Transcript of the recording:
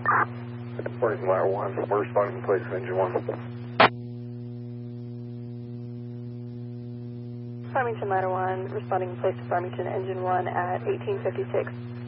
Farmington Ladder 1, we're responding to place of engine 1. Farmington Ladder 1, responding in place to Farmington Engine 1 at 1856.